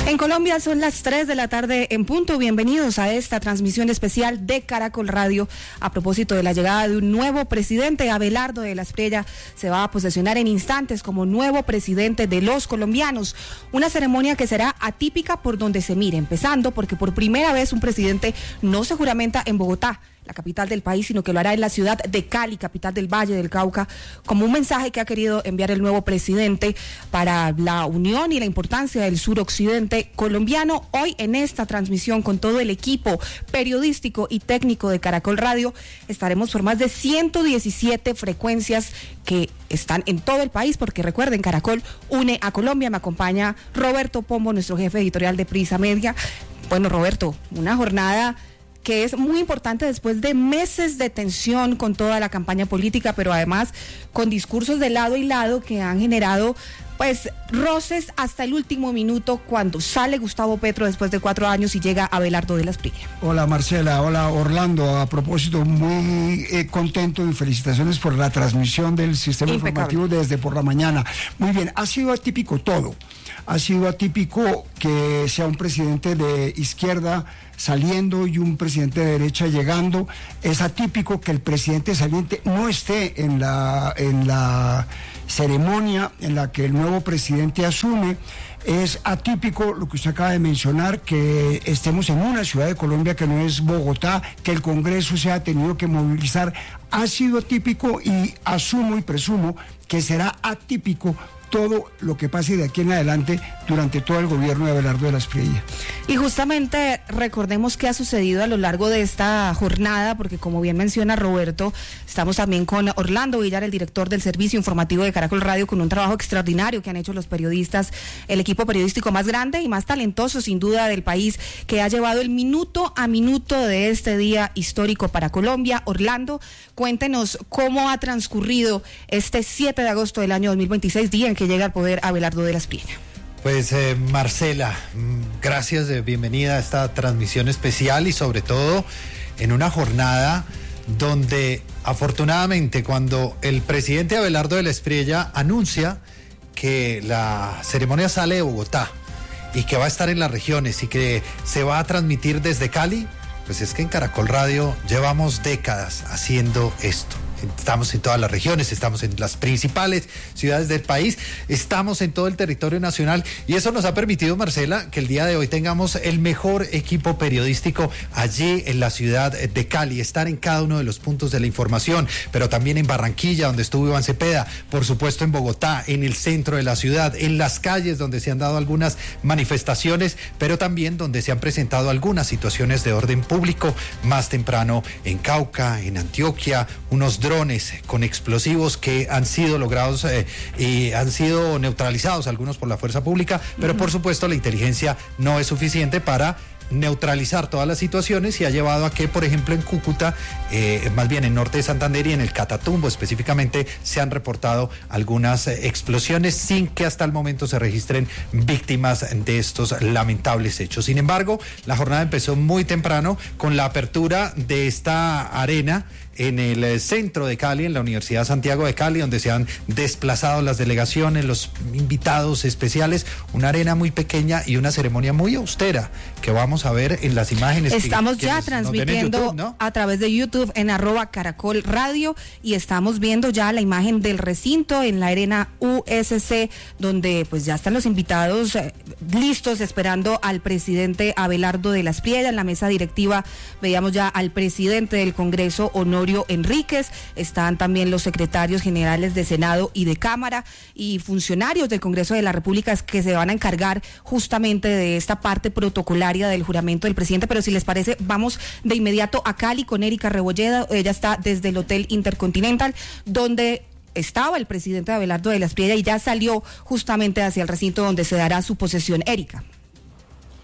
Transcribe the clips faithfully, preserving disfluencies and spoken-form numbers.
En Colombia son las tres de la tarde en punto. Bienvenidos a esta transmisión especial de Caracol Radio a propósito de la llegada de un nuevo presidente. Abelardo de la Espriella se va a posesionar en instantes como nuevo presidente de los colombianos. Una ceremonia que será atípica por donde se mire, empezando porque por primera vez un presidente no se juramenta en Bogotá, la capital del país, sino que lo hará en la ciudad de Cali, capital del Valle del Cauca, como un mensaje que ha querido enviar el nuevo presidente para la unión y la importancia del suroccidente colombiano. Hoy en esta transmisión con todo el equipo periodístico y técnico de Caracol Radio estaremos por más de ciento diecisiete frecuencias que están en todo el país, porque recuerden, Caracol une a Colombia. Me acompaña Roberto Pombo, nuestro jefe editorial de Prisa Media. Bueno, Roberto, una jornada que es muy importante después de meses de tensión con toda la campaña política, pero además con discursos de lado y lado que han generado pues roces hasta el último minuto cuando sale Gustavo Petro después de cuatro años y llega Abelardo de la Espriella. Hola Marcela, hola Orlando, a propósito muy eh, contento y felicitaciones por la transmisión del sistema Impecable. Informativo desde por la mañana. Muy bien, ha sido atípico todo, ha sido atípico que sea un presidente de izquierda saliendo y un presidente de derecha llegando. Es atípico que el presidente saliente no esté en la, en la ceremonia en la que el nuevo presidente asume. Es atípico lo que usted acaba de mencionar, que estemos en una ciudad de Colombia que no es Bogotá, que el Congreso se ha tenido que movilizar. Ha sido atípico y asumo y presumo que será atípico todo lo que pase de aquí en adelante durante todo el gobierno de Abelardo de la Espriella. Y justamente recordemos qué ha sucedido a lo largo de esta jornada, porque como bien menciona Roberto, estamos también con Orlando Villar, el director del servicio informativo de Caracol Radio, con un trabajo extraordinario que han hecho los periodistas, el equipo periodístico más grande y más talentoso sin duda del país, que ha llevado el minuto a minuto de este día histórico para Colombia. Orlando, cuéntenos cómo ha transcurrido este siete de agosto del año dos mil veintiséis, día en que llega al poder Abelardo de la Espriella. Pues eh, Marcela, gracias, de bienvenida a esta transmisión especial y sobre todo en una jornada donde afortunadamente cuando el presidente Abelardo de la Espriella anuncia que la ceremonia sale de Bogotá y que va a estar en las regiones y que se va a transmitir desde Cali, pues es que en Caracol Radio llevamos décadas haciendo esto. Estamos en todas las regiones, estamos en las principales ciudades del país, estamos en todo el territorio nacional y eso nos ha permitido, Marcela, que el día de hoy tengamos el mejor equipo periodístico allí en la ciudad de Cali, estar en cada uno de los puntos de la información, pero también en Barranquilla, donde estuvo Iván Cepeda, por supuesto en Bogotá, en el centro de la ciudad, en las calles donde se han dado algunas manifestaciones, pero también donde se han presentado algunas situaciones de orden público, más temprano en Cauca, en Antioquia, unos drones con explosivos que han sido logrados eh, y han sido neutralizados, algunos por la fuerza pública, pero uh-huh. por supuesto la inteligencia no es suficiente para neutralizar todas las situaciones y ha llevado a que, por ejemplo, en Cúcuta, eh, más bien en norte de Santander y en el Catatumbo específicamente, se han reportado algunas eh, explosiones sin que hasta el momento se registren víctimas de estos lamentables hechos. Sin embargo, la jornada empezó muy temprano con la apertura de esta arena en el centro de Cali, en la Universidad Santiago de Cali, donde se han desplazado las delegaciones, los invitados especiales, una arena muy pequeña y una ceremonia muy austera que vamos a ver en las imágenes. Estamos que, ya transmitiendo YouTube, ¿no? A través de YouTube en arroba Caracol Radio y estamos viendo ya la imagen del recinto en la arena U S C, donde pues ya están los invitados eh, listos esperando al presidente Abelardo de la Espriella. En la mesa directiva veíamos ya al presidente del Congreso, Honorio Enríquez, están también los secretarios generales de Senado y de Cámara y funcionarios del Congreso de la República que se van a encargar justamente de esta parte protocolaria del juramento del presidente. Pero si les parece, vamos de inmediato a Cali con Erika Rebolledo. Ella está desde el Hotel Intercontinental, donde estaba el presidente Abelardo de la Espriella y ya salió justamente hacia el recinto donde se dará su posesión. Erika.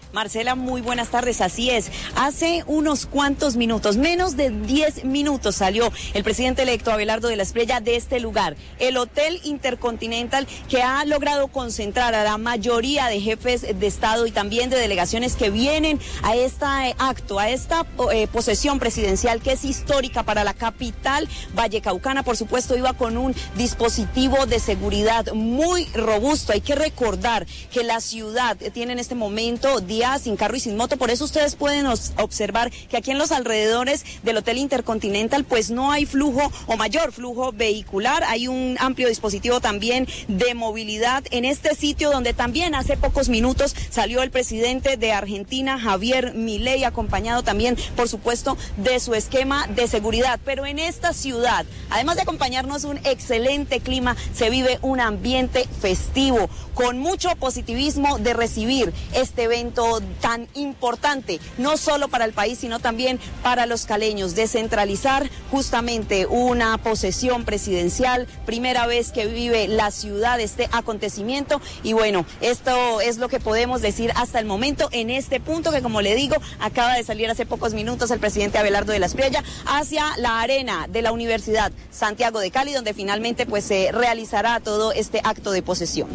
Marcela, muy buenas tardes, así es. Hace unos cuantos minutos, menos de diez minutos, salió el presidente electo Abelardo de la Espriella de este lugar, el Hotel Intercontinental, que ha logrado concentrar a la mayoría de jefes de Estado y también de delegaciones que vienen a este acto, a esta eh, posesión presidencial que es histórica para la capital vallecaucana. Por supuesto, iba con un dispositivo de seguridad muy robusto. Hay que recordar que la ciudad tiene en este momento días sin carro y sin moto, por eso ustedes pueden observar que aquí en los alrededores del Hotel Intercontinental pues no hay flujo o mayor flujo vehicular, hay un amplio dispositivo también de movilidad en este sitio donde también hace pocos minutos salió el presidente de Argentina, Javier Milei, acompañado también por supuesto de su esquema de seguridad. Pero en esta ciudad, además de acompañarnos un excelente clima, se vive un ambiente festivo con mucho positivismo de recibir este evento tan importante, no solo para el país, sino también para los caleños. Descentralizar justamente una posesión presidencial, primera vez que vive la ciudad este acontecimiento, y bueno, esto es lo que podemos decir hasta el momento en este punto, que como le digo, acaba de salir hace pocos minutos el presidente Abelardo de la Espriella hacia la arena de la Universidad Santiago de Cali, donde finalmente pues se realizará todo este acto de posesión.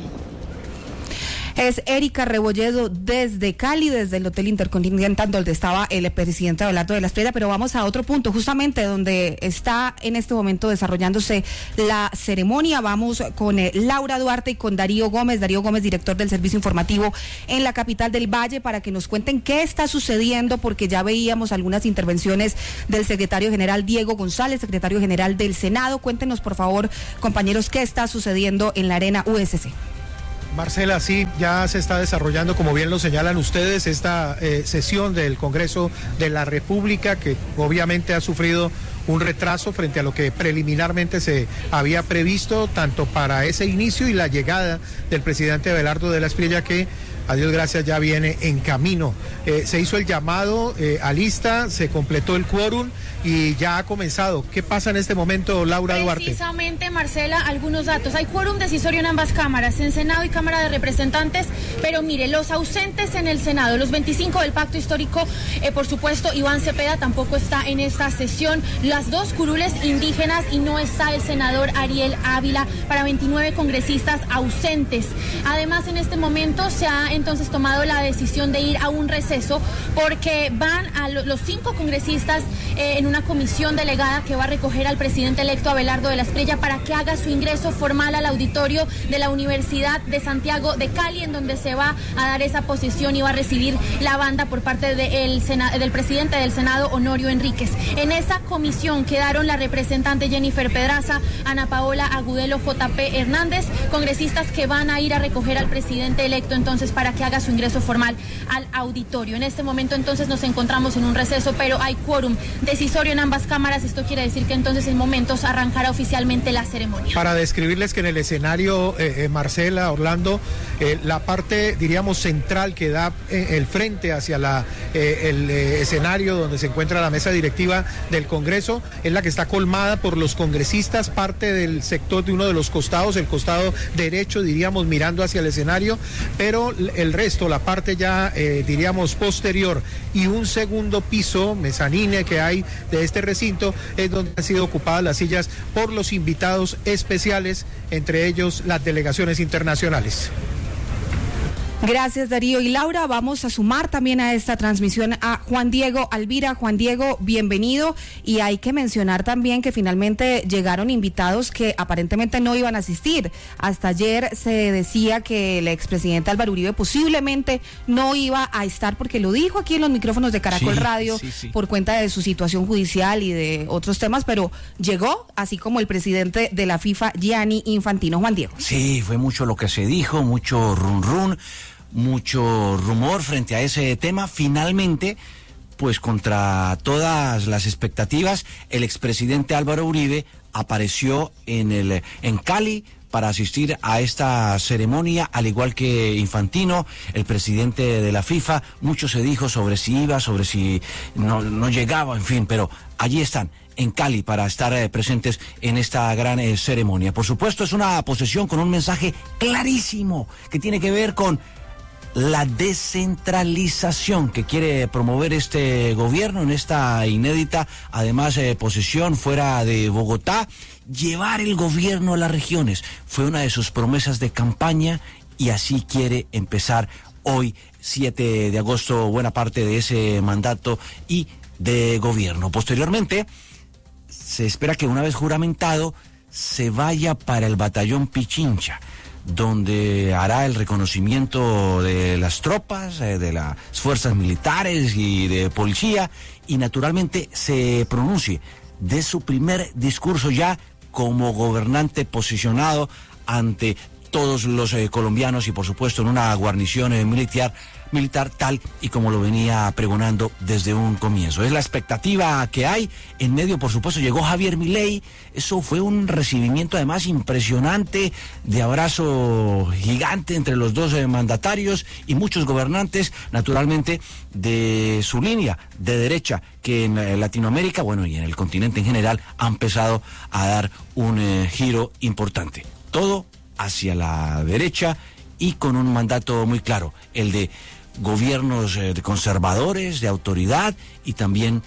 Es Erika Rebolledo desde Cali, desde el Hotel Intercontinental, donde estaba el presidente Abelardo de la Espriella. Pero vamos a otro punto, justamente donde está en este momento desarrollándose la ceremonia. Vamos con eh, Laura Duarte y con Darío Gómez, Darío Gómez, director del Servicio Informativo en la capital del Valle, para que nos cuenten qué está sucediendo, porque ya veíamos algunas intervenciones del secretario general Diego González, secretario general del Senado. Cuéntenos, por favor, compañeros, qué está sucediendo en la arena U S C. Marcela, sí, ya se está desarrollando, como bien lo señalan ustedes, esta eh, sesión del Congreso de la República, que obviamente ha sufrido un retraso frente a lo que preliminarmente se había previsto, tanto para ese inicio y la llegada del presidente Abelardo de la Espriella, que a Dios gracias ya viene en camino. Eh, se hizo el llamado eh, a lista, se completó el quórum y ya ha comenzado. ¿Qué pasa en este momento, Laura Duarte? Precisamente, Marcela, algunos datos. Hay quórum decisorio en ambas cámaras, en Senado y Cámara de Representantes, pero mire, los ausentes en el Senado, los veinticinco del Pacto Histórico, eh, por supuesto, Iván Cepeda tampoco está en esta sesión, las dos curules indígenas, y no está el senador Ariel Ávila, para veintinueve congresistas ausentes. Además, en este momento se ha entonces tomado la decisión de ir a un receso, porque van a lo, los cinco congresistas eh, en una comisión delegada que va a recoger al presidente electo Abelardo de la Espriella para que haga su ingreso formal al auditorio de la Universidad de Santiago de Cali, en donde se va a dar esa posesión y va a recibir la banda por parte de el Sena, del presidente del Senado, Honorio Enríquez. En esa comisión quedaron la representante Jennifer Pedraza, Ana Paola Agudelo, J P Hernández, congresistas que van a ir a recoger al presidente electo entonces para que haga su ingreso formal al auditorio. En este momento entonces nos encontramos en un receso, pero hay quórum decisorio en ambas cámaras. Esto quiere decir que entonces en momentos arrancará oficialmente la ceremonia. Para describirles que en el escenario, eh, eh, Marcela, Orlando, eh, la parte, diríamos, central que da eh, el frente hacia la, eh, el eh, escenario donde se encuentra la mesa directiva del Congreso, es la que está colmada por los congresistas, parte del sector de uno de los costados, el costado derecho, diríamos, mirando hacia el escenario, pero el resto, la parte ya, eh, diríamos, posterior y un segundo piso, mezanine que hay de este recinto, es donde han sido ocupadas las sillas por los invitados especiales, entre ellos las delegaciones internacionales. Gracias, Darío. Y Laura, vamos a sumar también a esta transmisión a Juan Diego Alvira. Juan Diego, bienvenido. Y hay que mencionar también que finalmente llegaron invitados que aparentemente no iban a asistir. Hasta ayer se decía que el expresidente Álvaro Uribe posiblemente no iba a estar, porque lo dijo aquí en los micrófonos de Caracol sí, Radio, sí, sí. por cuenta de su situación judicial y de otros temas, pero llegó, así como el presidente de la FIFA, Gianni Infantino. Juan Diego. Sí, fue mucho lo que se dijo, mucho run run. Mucho rumor frente a ese tema. Finalmente, pues contra todas las expectativas, el expresidente Álvaro Uribe apareció en el en Cali para asistir a esta ceremonia, al igual que Infantino, el presidente de la FIFA. Mucho se dijo sobre si iba, sobre si no, no llegaba, en fin, pero allí están, en Cali, para estar eh, presentes en esta gran eh, ceremonia. Por supuesto, es una posesión con un mensaje clarísimo que tiene que ver con la descentralización que quiere promover este gobierno en esta inédita, además, eh, posesión fuera de Bogotá. Llevar el gobierno a las regiones fue una de sus promesas de campaña y así quiere empezar hoy, siete de agosto, buena parte de ese mandato y de gobierno. Posteriormente, se espera que una vez juramentado se vaya para el batallón Pichincha, donde hará el reconocimiento de las tropas, eh, de las fuerzas militares y de policía, y naturalmente se pronuncie de su primer discurso ya como gobernante posicionado ante todos los eh, colombianos y por supuesto en una guarnición eh, militar, militar tal y como lo venía pregonando desde un comienzo. Es la expectativa que hay. En medio, por supuesto, llegó Javier Milei. Eso fue un recibimiento además impresionante, de abrazo gigante entre los dos eh, mandatarios y muchos gobernantes, naturalmente, de su línea de derecha, que en eh, Latinoamérica, bueno, y en el continente en general, ha empezado a dar un eh, giro importante. Todo hacia la derecha y con un mandato muy claro, el de gobiernos eh, de conservadores, de autoridad y también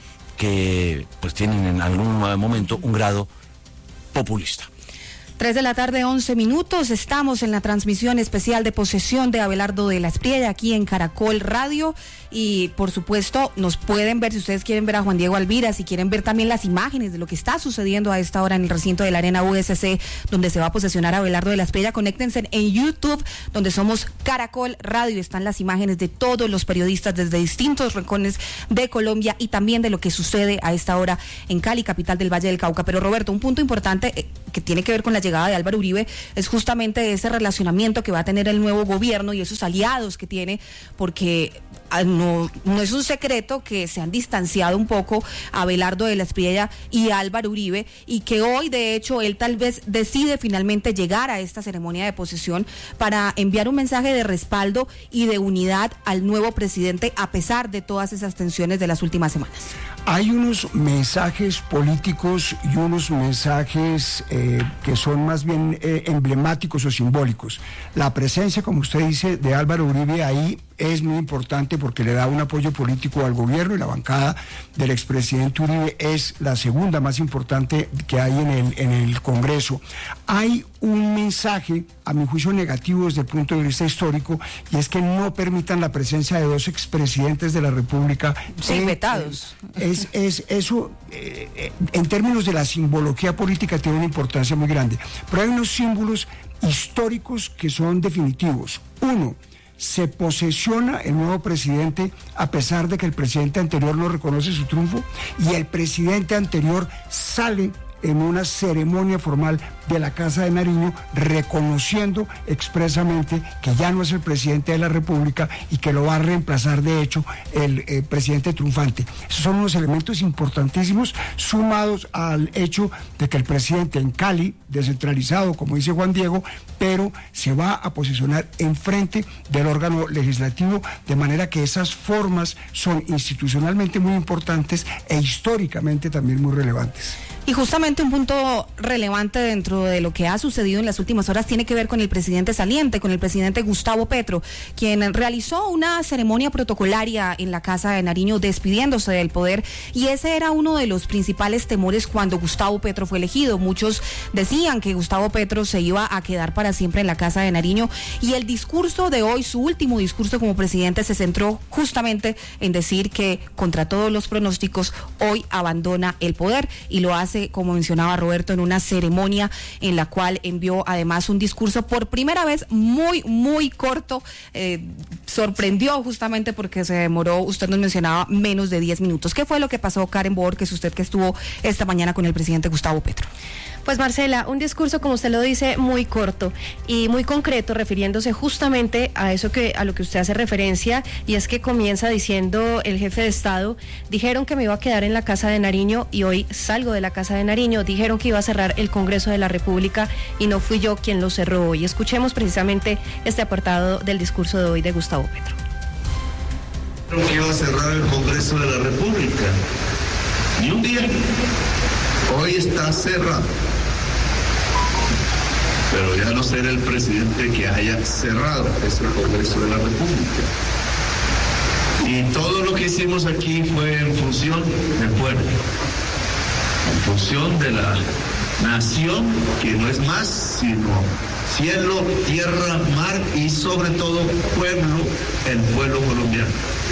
que pues tienen en algún momento un grado populista. Tres de la tarde, once minutos, estamos en la transmisión especial de posesión de Abelardo de la Espriella aquí en Caracol Radio y por supuesto nos pueden ver, si ustedes quieren ver a Juan Diego Alvira, si quieren ver también las imágenes de lo que está sucediendo a esta hora en el recinto de la Arena U S C, donde se va a posesionar a Abelardo de la Espriella. Conéctense en YouTube, donde somos Caracol Radio, están las imágenes de todos los periodistas desde distintos rincones de Colombia y también de lo que sucede a esta hora en Cali, capital del Valle del Cauca. Pero Roberto, un punto importante eh, que tiene que ver con la llegada de Álvaro Uribe es justamente ese relacionamiento que va a tener el nuevo gobierno y esos aliados que tiene, porque no, no es un secreto que se han distanciado un poco Abelardo de la Espriella y Álvaro Uribe, y que hoy de hecho él tal vez decide finalmente llegar a esta ceremonia de posesión para enviar un mensaje de respaldo y de unidad al nuevo presidente a pesar de todas esas tensiones de las últimas semanas. Hay unos mensajes políticos y unos mensajes eh, que son más bien eh, emblemáticos o simbólicos. La presencia, como usted dice, de Álvaro Uribe ahí es muy importante porque le da un apoyo político al gobierno, y la bancada del expresidente Uribe es la segunda más importante que hay en el, en el Congreso. Hay un mensaje, a mi juicio, negativo desde el punto de vista histórico, y es que no permitan la presencia de dos expresidentes de la República. Sí, eh, vetados. Es, es, eso, eh, en términos de la simbología política, tiene una importancia muy grande. Pero hay unos símbolos históricos que son definitivos. Uno, se posesiona el nuevo presidente a pesar de que el presidente anterior no reconoce su triunfo, y el presidente anterior sale en una ceremonia formal de la Casa de Nariño reconociendo expresamente que ya no es el presidente de la República y que lo va a reemplazar de hecho el eh, presidente triunfante. Esos son unos elementos importantísimos, sumados al hecho de que el presidente en Cali, descentralizado como dice Juan Diego, pero se va a posicionar enfrente del órgano legislativo, de manera que esas formas son institucionalmente muy importantes e históricamente también muy relevantes. Y justamente un punto relevante dentro de lo que ha sucedido en las últimas horas tiene que ver con el presidente saliente, con el presidente Gustavo Petro, quien realizó una ceremonia protocolaria en la Casa de Nariño despidiéndose del poder, y ese era uno de los principales temores cuando Gustavo Petro fue elegido. Muchos decían que Gustavo Petro se iba a quedar para siempre en la Casa de Nariño, y el discurso de hoy, su último discurso como presidente, se centró justamente en decir que contra todos los pronósticos hoy abandona el poder, y lo hace, como mencionaba Roberto, en una ceremonia en la cual envió además un discurso por primera vez muy, muy corto. Eh, sorprendió justamente porque se demoró, usted nos mencionaba, menos de diez minutos. ¿Qué fue lo que pasó, Karen Borges, usted que estuvo esta mañana con el presidente Gustavo Petro? Pues Marcela, un discurso, como usted lo dice, muy corto y muy concreto, refiriéndose justamente a eso que a lo que usted hace referencia, y es que comienza diciendo el jefe de Estado: dijeron que me iba a quedar en la Casa de Nariño y hoy salgo de la Casa de Nariño, dijeron que iba a cerrar el Congreso de la República y no fui yo quien lo cerró hoy. Escuchemos precisamente este apartado del discurso de hoy de Gustavo Petro. Dijeron que iba a cerrar el Congreso de la República, ni un día, hoy está cerrado. pero ya no será el presidente que haya cerrado ese Congreso de la República. Y todo lo que hicimos aquí fue en función del pueblo, en función de la nación, que no es más sino cielo, tierra, mar y sobre todo pueblo, el pueblo colombiano.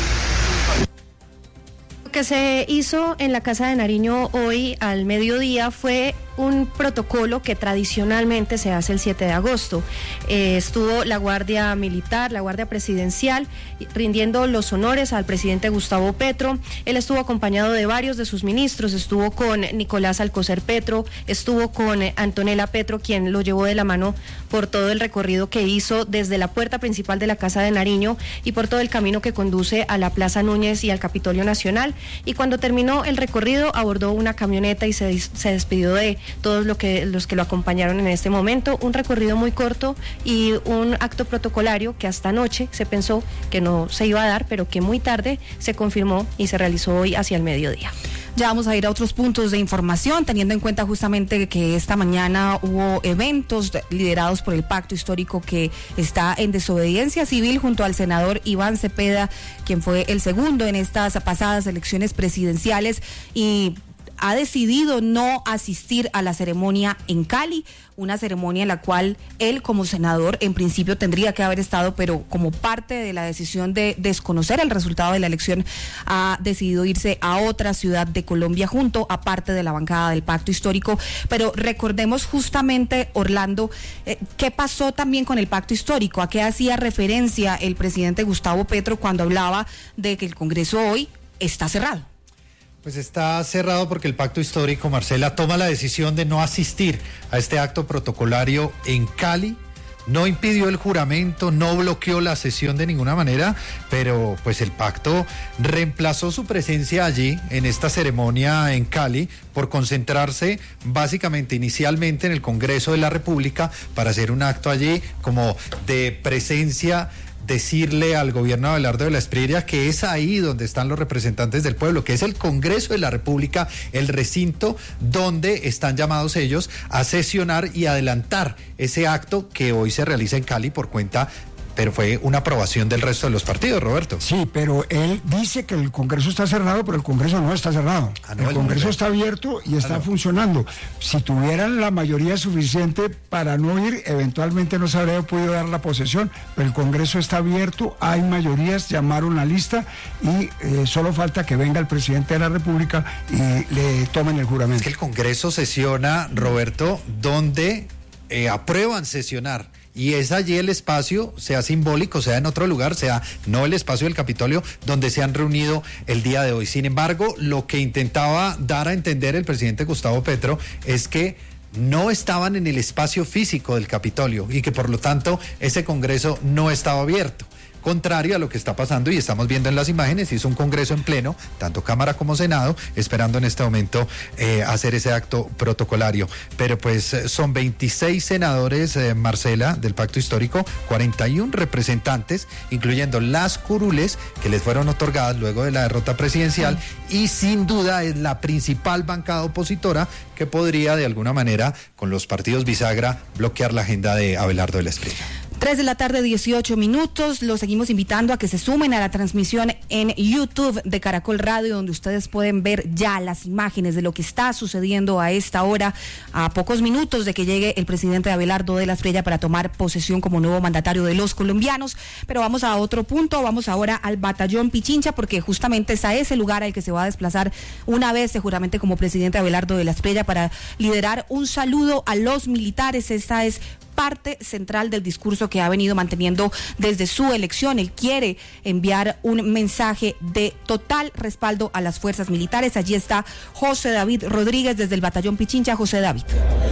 Lo que se hizo en la Casa de Nariño hoy al mediodía fue un protocolo que tradicionalmente se hace el siete de agosto. Eh, estuvo la Guardia Militar, la Guardia Presidencial, rindiendo los honores al presidente Gustavo Petro. Él estuvo acompañado de varios de sus ministros, estuvo con Nicolás Alcocer Petro, estuvo con Antonella Petro, quien lo llevó de la mano por todo el recorrido que hizo desde la puerta principal de la Casa de Nariño y por todo el camino que conduce a la Plaza Núñez y al Capitolio Nacional. Y cuando terminó el recorrido, abordó una camioneta y se, se despidió de todos lo que, los que lo acompañaron en este momento. Un recorrido muy corto y un acto protocolario que hasta anoche se pensó que no se iba a dar, pero que muy tarde se confirmó y se realizó hoy hacia el mediodía. Ya vamos a ir a otros puntos de información, teniendo en cuenta justamente que esta mañana hubo eventos liderados por el Pacto Histórico que está en desobediencia civil junto al senador Iván Cepeda, quien fue el segundo en estas pasadas elecciones presidenciales y ha decidido no asistir a la ceremonia en Cali, una ceremonia en la cual él como senador en principio tendría que haber estado, pero como parte de la decisión de desconocer el resultado de la elección ha decidido irse a otra ciudad de Colombia junto a parte de la bancada del Pacto Histórico. Pero recordemos justamente, Orlando, eh, qué pasó también con el Pacto Histórico, a qué hacía referencia el presidente Gustavo Petro cuando hablaba de que el Congreso hoy está cerrado. Pues está cerrado porque el Pacto Histórico, Marcela, toma la decisión de no asistir a este acto protocolario en Cali. No impidió el juramento, no bloqueó la sesión de ninguna manera, pero pues el pacto reemplazó su presencia allí en esta ceremonia en Cali por concentrarse básicamente inicialmente en el Congreso de la República para hacer un acto allí como de presencia, decirle al gobierno de Abelardo de la Espriella que es ahí donde están los representantes del pueblo, que es el Congreso de la República, el recinto donde están llamados ellos a sesionar y adelantar ese acto que hoy se realiza en Cali por cuenta, pero fue una aprobación del resto de los partidos, Roberto. Sí, pero él dice que el Congreso está cerrado, pero el Congreso no está cerrado. Ah, no, el, el Congreso está abierto y está ah, no. funcionando. Si tuvieran la mayoría suficiente para no ir, eventualmente no se habría podido dar la posesión, pero el Congreso está abierto, hay mayorías, llamaron la lista y eh, solo falta que venga el presidente de la República y le tomen el juramento. Es que el Congreso sesiona, Roberto, donde eh, aprueban sesionar. Y es allí el espacio, sea simbólico, sea en otro lugar, sea no el espacio del Capitolio donde se han reunido el día de hoy. Sin embargo, lo que intentaba dar a entender el presidente Gustavo Petro es que no estaban en el espacio físico del Capitolio y que por lo tanto ese Congreso no estaba abierto. Contrario a lo que está pasando y estamos viendo en las imágenes, hizo un Congreso en pleno, tanto Cámara como Senado, esperando en este momento eh, hacer ese acto protocolario. Pero pues son veintiséis senadores, eh, Marcela, del Pacto Histórico, cuarenta y uno representantes, incluyendo las curules que les fueron otorgadas luego de la derrota presidencial, y sin duda es la principal bancada opositora que podría de alguna manera, con los partidos bisagra, bloquear la agenda de Abelardo de la Espriella. tres de la tarde, dieciocho minutos. Los seguimos invitando a que se sumen a la transmisión en YouTube de Caracol Radio, donde ustedes pueden ver ya las imágenes de lo que está sucediendo a esta hora, a pocos minutos de que llegue el presidente Abelardo de la Espriella para tomar posesión como nuevo mandatario de los colombianos. Pero vamos a otro punto, vamos ahora al Batallón Pichincha, porque justamente es a ese lugar al que se va a desplazar una vez seguramente como presidente Abelardo de la Espriella para liderar un saludo a los militares. Esta es parte central del discurso que ha venido manteniendo desde su elección. Él quiere enviar un mensaje de total respaldo a las fuerzas militares. Allí está José David Rodríguez desde el Batallón Pichincha. José David.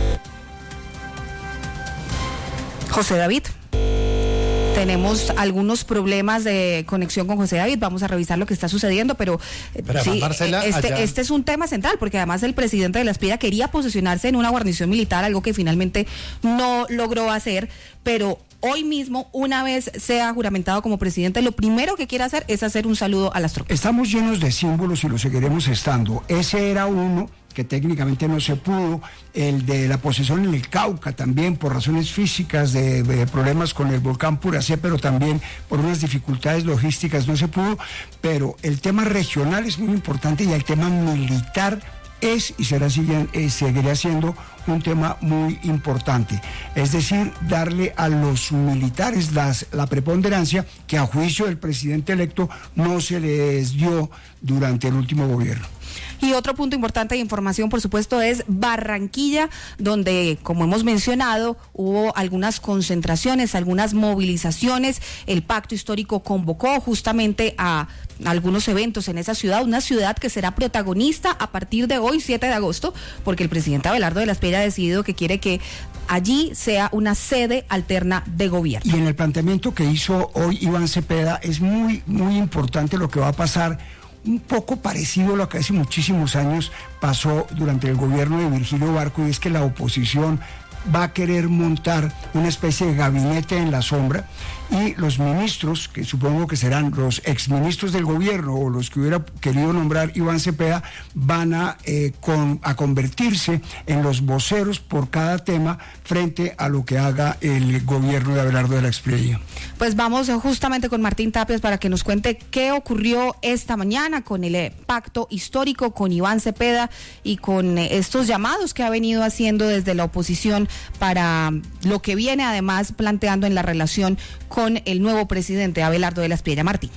José David. Tenemos algunos problemas de conexión con José David, vamos a revisar lo que está sucediendo, pero, pero sí, Marcela, este, este es un tema central, porque además el presidente de la Espriella quería posicionarse en una guarnición militar, algo que finalmente no logró hacer, pero hoy mismo, una vez sea juramentado como presidente, lo primero que quiere hacer es hacer un saludo a las tropas. Estamos llenos de símbolos y lo seguiremos estando. Ese era uno que técnicamente no se pudo, el de la posesión en el Cauca también por razones físicas, de, de problemas con el volcán Puracé, pero también por unas dificultades logísticas no se pudo, pero el tema regional es muy importante y el tema militar es y será eh, seguirá siendo un tema muy importante, es decir, darle a los militares las, la preponderancia que a juicio del presidente electo no se les dio durante el último gobierno. Y otro punto importante de información, por supuesto, es Barranquilla, donde, como hemos mencionado, hubo algunas concentraciones, algunas movilizaciones. El Pacto Histórico convocó justamente a algunos eventos en esa ciudad, una ciudad que será protagonista a partir de hoy, siete de agosto, porque el presidente Abelardo de la Espriella ha decidido que quiere que allí sea una sede alterna de gobierno. Y en el planteamiento que hizo hoy Iván Cepeda es muy, muy importante lo que va a pasar, un poco parecido a lo que hace muchísimos años pasó durante el gobierno de Virgilio Barco, y es que la oposición va a querer montar una especie de gabinete en la sombra y los ministros, que supongo que serán los exministros del gobierno o los que hubiera querido nombrar Iván Cepeda, van a, eh, con, a convertirse en los voceros por cada tema frente a lo que haga el gobierno de Abelardo de la Espriella. Pues vamos justamente con Martín Tapias para que nos cuente qué ocurrió esta mañana con el eh, pacto histórico, con Iván Cepeda y con eh, estos llamados que ha venido haciendo desde la oposición para lo que viene además planteando en la relación con el nuevo presidente Abelardo de la Espriella. Martín.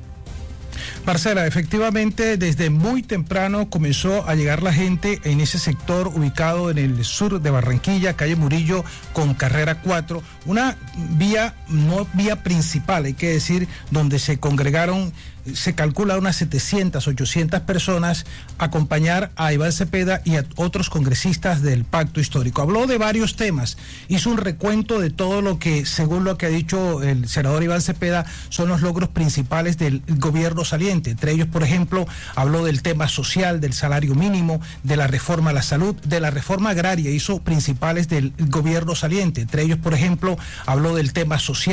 Marcela, efectivamente desde muy temprano comenzó a llegar la gente en ese sector ubicado en el sur de Barranquilla, calle Murillo con carrera cuatro, una vía, no vía principal, hay que decir, donde se congregaron, se calcula unas setecientas, ochocientas personas a acompañar a Iván Cepeda y a otros congresistas del Pacto Histórico. Habló de varios temas, hizo un recuento de todo lo que, según lo que ha dicho el senador Iván Cepeda, son los logros principales del gobierno saliente. Entre ellos, por ejemplo, habló del tema social, del salario mínimo, de la reforma a la salud, de la reforma agraria, hizo principales del gobierno saliente. Entre ellos, por ejemplo, habló del tema social.